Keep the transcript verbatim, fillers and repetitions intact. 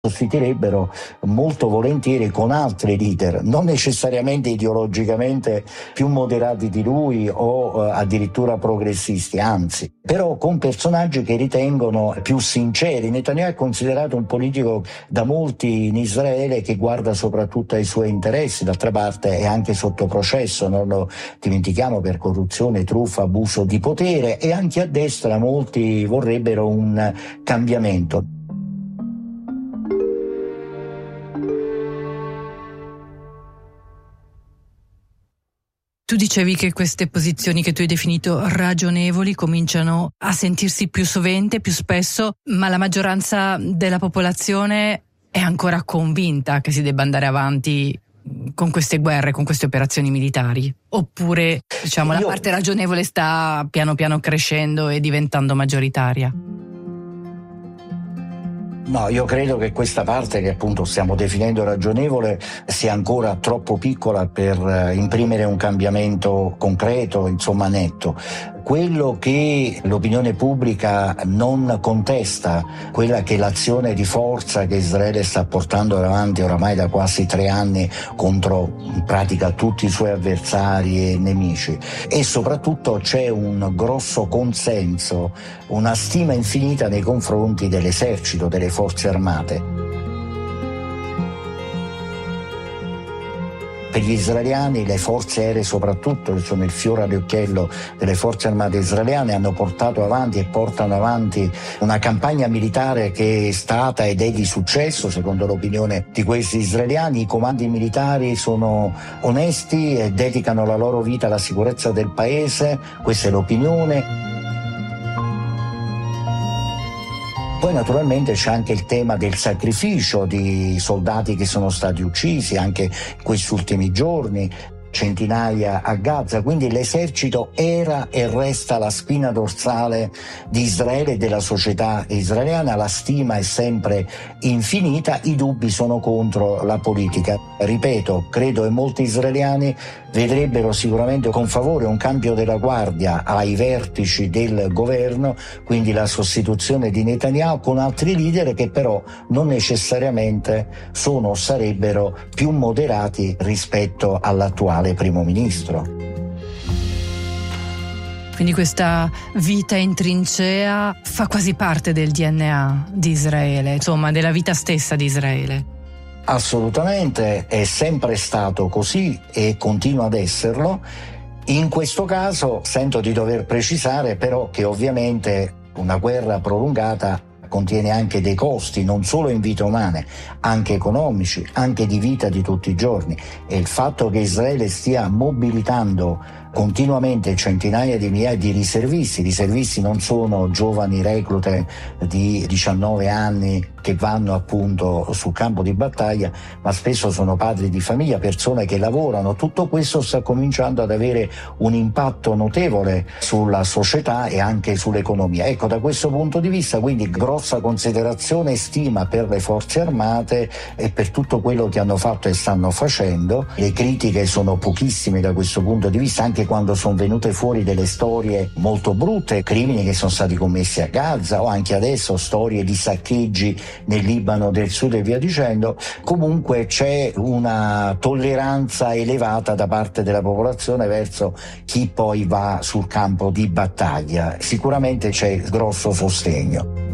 sostituirebbero molto volentieri con altri leader, non necessariamente ideologicamente più moderati di lui o eh, addirittura progressisti, anzi, però con personaggi che ritengono più sinceri. Netanyahu è considerato un politico da molti in Israele che guarda soprattutto ai suoi interessi, d'altra parte è anche sotto processo, non lo dimentichiamo, per corruzione, truffa, abuso di potere, e anche a destra molti vorrebbero un cambiamento. Tu dicevi che queste posizioni che tu hai definito ragionevoli cominciano a sentirsi più sovente, più spesso, ma la maggioranza della popolazione è ancora convinta che si debba andare avanti con queste guerre, con queste operazioni militari? Oppure, diciamo, la Io... parte ragionevole sta piano piano crescendo e diventando maggioritaria? No, io credo che questa parte, che appunto stiamo definendo ragionevole, sia ancora troppo piccola per imprimere un cambiamento concreto, insomma netto. Quello che l'opinione pubblica non contesta, quella che è l'azione di forza che Israele sta portando avanti oramai da quasi tre anni contro in pratica tutti i suoi avversari e nemici, e soprattutto c'è un grosso consenso, una stima infinita nei confronti dell'esercito, delle forze armate. Per gli israeliani le forze aeree soprattutto, che sono il fiore all'occhiello delle forze armate israeliane, hanno portato avanti e portano avanti una campagna militare che è stata ed è di successo secondo l'opinione di questi israeliani. I comandi militari sono onesti e dedicano la loro vita alla sicurezza del paese, questa è l'opinione. Poi naturalmente c'è anche il tema del sacrificio di soldati che sono stati uccisi anche in questi ultimi giorni, centinaia a Gaza, quindi l'esercito era e resta la spina dorsale di Israele e della società israeliana. La stima è sempre infinita, i dubbi sono contro la politica. Ripeto, credo che molti israeliani vedrebbero sicuramente con favore un cambio della guardia ai vertici del governo, quindi la sostituzione di Netanyahu con altri leader che però non necessariamente sono o sarebbero più moderati rispetto all'attuale primo ministro. Quindi questa vita in trincea fa quasi parte del D N A di Israele, insomma della vita stessa di Israele. Assolutamente, è sempre stato così e continua ad esserlo. In questo caso sento di dover precisare però che ovviamente una guerra prolungata contiene anche dei costi, non solo in vite umane, anche economici, anche di vita di tutti i giorni, e il fatto che Israele stia mobilitando continuamente centinaia di migliaia di riservisti, riservisti non sono giovani reclute di diciannove anni che vanno appunto sul campo di battaglia, ma spesso sono padri di famiglia, persone che lavorano. Tutto questo sta cominciando ad avere un impatto notevole sulla società e anche sull'economia. Ecco, da questo punto di vista quindi grossa considerazione e stima per le forze armate e per tutto quello che hanno fatto e stanno facendo. Le critiche sono pochissime da questo punto di vista, anche quando sono venute fuori delle storie molto brutte, crimini che sono stati commessi a Gaza o anche adesso storie di saccheggi nel Libano del Sud e via dicendo. Comunque c'è una tolleranza elevata da parte della popolazione verso chi poi va sul campo di battaglia. Sicuramente c'è grosso sostegno.